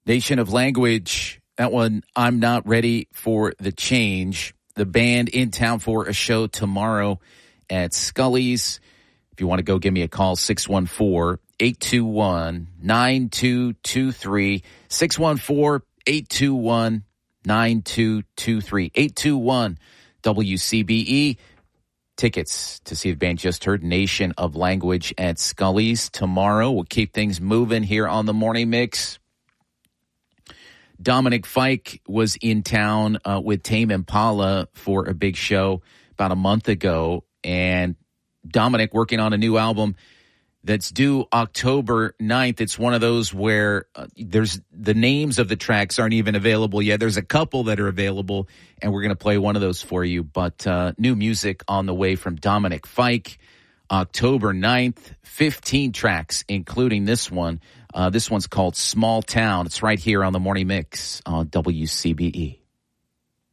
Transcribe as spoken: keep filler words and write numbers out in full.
Nation of Language, that one, I'm Not Ready for the Change. The band in town for a show tomorrow at Scully's. If you want to go, give me a call, six one four, eight two one, nine two two three, six one four, eight two one, nine two two three, eight two one W C B E. Tickets to see the band just heard, Nation of Language at Scully's tomorrow. We'll keep things moving here on the Morning Mix. Dominic Fike was in town uh, with Tame Impala for a big show about a month ago, and Dominic working on a new album that's due October ninth. It's one of those where uh, there's the names of the tracks aren't even available yet. There's a couple that are available, and we're going to play one of those for you. But uh, new music on the way from Dominic Fike, October ninth, fifteen tracks, including this one. Uh, this one's called Small Town. It's right here on the Morning Mix on W C B E.